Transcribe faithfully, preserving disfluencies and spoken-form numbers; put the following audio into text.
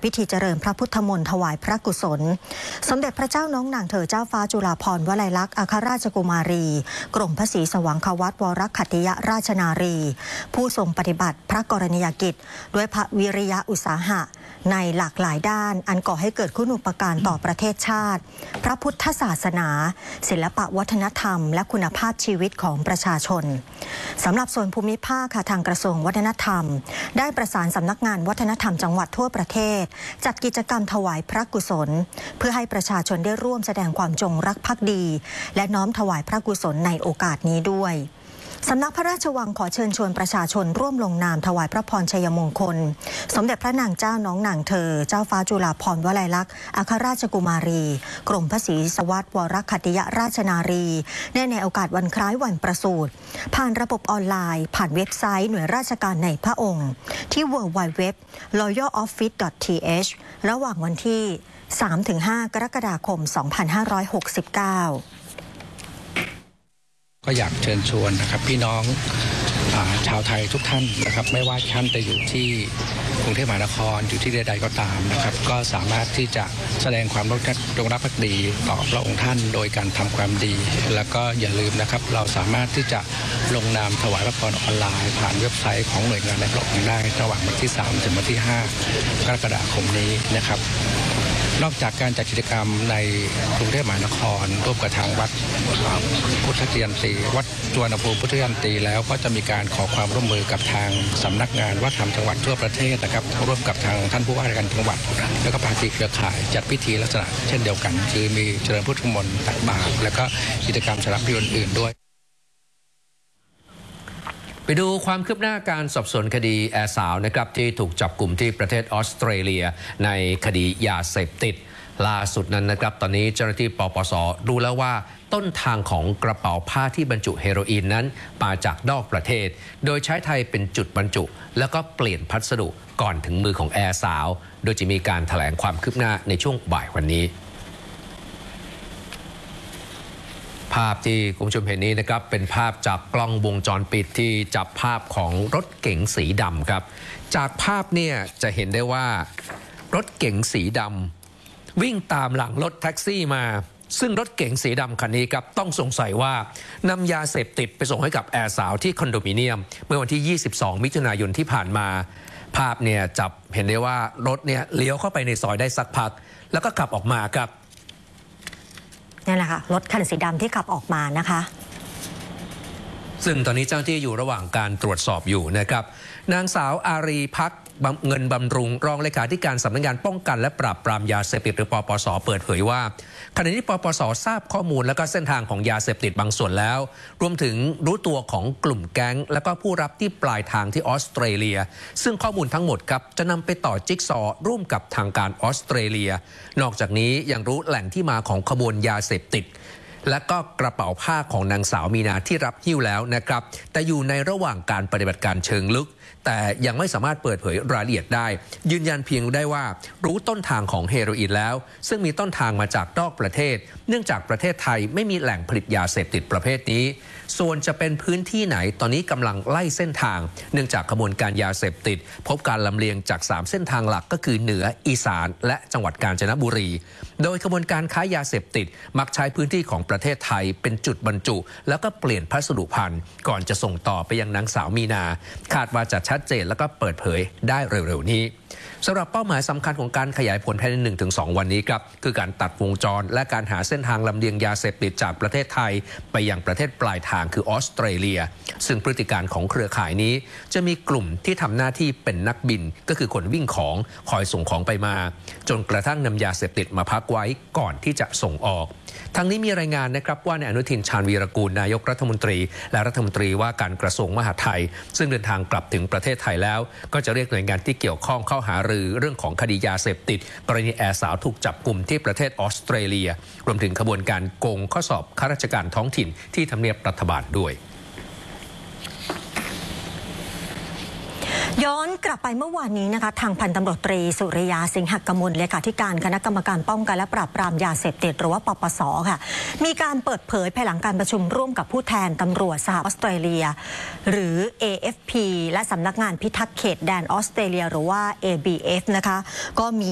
พิธีเจริญพระพุทธมนต์ถวายพระกุศลสมเด็จพระเจ้าน้องนางเธอเจ้าฟ้าจุฬาภรณ์วลัยลักษณ์อัครราชกุมารีกรมพระศรีสว่างควัตรวรขัตติยราชนารีผู้ทรงปฏิบัติพระกรณียกิจด้วยพระวิริยะอุตสาหะในหลากหลายด้านอันก่อให้เกิดคุณูปการต่อประเทศชาติพระพุทธศาสนาศิลปวัฒนธรรมและคุณภาพชีวิตของประชาชนสำหรับส่วนภูมิภาคค่ะทางกระทรวงวัฒนธรรมได้ประสานสำนักงานวัฒนธรรมจังหวัดทั่วประเทศจัดกิจกรรมถวายพระกุศลเพื่อให้ประชาชนได้ร่วมแสดงความจงรักภักดีและน้อมถวายพระกุศลในโอกาสนี้ด้วยสำนักพระราชวังขอเชิญชวนประชาชนร่วมลงนามถวายพระพรชัยมงคลสมเด็จพระนางเจ้าน้องนางเธอเจ้าฟ้าจุฬาภรณ์วลัยลักษณ์อัครราชกุมารีกรมพระศรีสวัสดิ์วรขัตติยราชนารีในในโอกาสวันคล้ายวันประสูติผ่านระบบออนไลน์ผ่านเว็บไซต์หน่วยราชการในพระองค์ที่ ดับเบิลยู ดับเบิลยู ดับเบิลยู ดอท รอยัลออฟฟิศ ดอท ที เอช ระหว่างวันที่ สามถึงห้า กรกฎาคม สองพันห้าร้อยหกสิบเก้าก็อยากเชิญชวนนะครับพี่น้องชาวไทยทุกท่านนะครับไม่ว่าท่านจะอยู่ที่กรุงเทพมหานครอยู่ที่ใดๆก็ตามนะครับก็สามารถที่จะแสดงความจงรักภักดีต่อพระองค์ท่านโดยการทำความดีแล้วก็อย่าลืมนะครับเราสามารถที่จะลงนามถวายพระพรออนไลน์ผ่านเว็บไซต์ของหน่วยงานในพระองค์ได้ระหว่างวันที่สามถึงวันที่ห้ากรกฎาคมนี้นะครับนอกจากการจัดกิจกรรมในกรุงเทพมหานครร่วมกับทางวัดพุทธยันตีวัดสุวรรณภูมิพุทธยันตีแล้วก็จะมีการขอความร่วมมือกับทางสำนักงานวัฒนธรรมจังหวัดทั่วประเทศนะครับร่วมกับทางท่านผู้ว่าราชการจังหวัดแล้วก็ภาคีเครือข่ายจัดพิธีลักษณะเช่นเดียวกันคือมีเจริญพุทธมนต์ตักบาตรแล้วก็กิจกรรมสำหรับพิธีอื่นๆด้วยไปดูความคืบหน้าการสอบสวนคดีแอร์สาวนะครับที่ถูกจับกลุ่มที่ประเทศออสเตรเลียในคดียาเสพติดล่าสุดนั้นนะครับตอนนี้เจ้าหน้าที่ปปส.รู้แล้วว่าต้นทางของกระเป๋าผ้าที่บรรจุเฮโรอีนนั้นมาจากนอกประเทศโดยใช้ไทยเป็นจุดบรรจุแล้วก็เปลี่ยนพัสดุก่อนถึงมือของแอร์สาวโดยจะมีการแถลงความคืบหน้าในช่วงบ่ายวันนี้ภาพที่คุณผู้ชมเห็นนี้นะครับเป็นภาพจากกล้องวงจรปิดที่จับภาพของรถเก๋งสีดำครับจากภาพเนี่ยจะเห็นได้ว่ารถเก๋งสีดำวิ่งตามหลังรถแท็กซี่มาซึ่งรถเก๋งสีดำคันนี้ครับต้องสงสัยว่านำยาเสพติดไปส่งให้กับแอร์สาวที่คอนโดมิเนียมเมื่อวันที่ยี่สิบสองมิถุนายนที่ผ่านมาภาพเนี่ยจับเห็นได้ว่ารถเนี่ยเลี้ยวเข้าไปในซอยได้สักพักแล้วก็ขับออกมาครับนี่แหละค่ะรถคันสีดำที่ขับออกมานะคะซึ่งตอนนี้เจ้าหน้าที่อยู่ระหว่างการตรวจสอบอยู่นะครับนางสาวอารีพักเงินบำรุงรองเลขาธิการสำนักงานป้องกันและปราบปรามยาเสพติดหรือปปส.เปิดเผยว่าขณะนี้ปปส.ทราบข้อมูลและก็เส้นทางของยาเสพติดบางส่วนแล้วรวมถึงรู้ตัวของกลุ่มแก๊งและก็ผู้รับที่ปลายทางที่ออสเตรเลียซึ่งข้อมูลทั้งหมดครับจะนำไปต่อจิ๊กซอว์ร่วมกับทางการออสเตรเลียนอกจากนี้ยังรู้แหล่งที่มาของขบวนยาเสพติดและก็กระเป๋าผ้าของนางสาวมีนาที่รับหิ้วแล้วนะครับแต่อยู่ในระหว่างการปฏิบัติการเชิงลึกแต่ยังไม่สามารถเปิดเผยรายละเอียดได้ยืนยันเพียงได้ว่ารู้ต้นทางของเฮโรอีนแล้วซึ่งมีต้นทางมาจากนอกประเทศเนื่องจากประเทศไทยไม่มีแหล่งผลิตยาเสพติดประเภทนี้ส่วนจะเป็นพื้นที่ไหนตอนนี้กำลังไล่เส้นทางเนื่องจากขบวนการยาเสพติดพบการลำเลียงจากสามเส้นทางหลักก็คือเหนืออีสานและจังหวัดกาญจนบุรีโดยขบวนการค้ายาเสพติดมักใช้พื้นที่ของประเทศไทยเป็นจุดบรรจุแล้วก็เปลี่ยนพัสดุภัณฑ์ก่อนจะส่งต่อไปยังนางสาวมีนาคาดว่าจะชัดเจนแล้วก็เปิดเผยได้เร็วๆนี้สำหรับเป้าหมายสำคัญของการขยายผลภายใน หนึ่งถึงสอง วันนี้ครับคือการตัดวงจรและการหาเส้นทางลำเลียงยาเสพติดจากประเทศไทยไปยังประเทศปลายทางคือออสเตรเลียซึ่งพฤติการของเครือข่ายนี้จะมีกลุ่มที่ทำหน้าที่เป็นนักบินก็คือคนวิ่งของคอยส่งของไปมาจนกระทั่งนำยาเสพติดมาพักไว้ก่อนที่จะส่งออกทางนี้มีรายงานนะครับว่านายอนุทินชาญวีรกูลนายกรัฐมนตรีและรัฐมนตรีว่าการกระทรวงมหาดไทยซึ่งเดินทางกลับถึงประเทศไทยแล้วก็จะเรียกหน่วยงานที่เกี่ยวข้องเข้าหารือเรื่องของคดียาเสพติดกรณีแอร์สาวถูกจับกลุ่มที่ประเทศออสเตรเลียรวมถึงขบวนการโกงข้อสอบข้าราชการท้องถิ่นที่ทำเนียบรัฐบาลด้วยย้อนกลับไปเมื่อวานนี้นะคะทางพันตำรวจตรีสุริยาสิงหกมลเลขาธิการคณะกรรมการป้องกันและปราบปรามยาเสพติดหรือว่าปปส.ค่ะมีการเปิดเผยภายหลังการประชุมร่วมกับผู้แทนตำรวจสหออสเตรเลียหรือ เอ เอฟ พี และสำนักงานพิทักษ์เขตแดนออสเตรเลียหรือว่า เอ บี เอฟ นะคะก็มี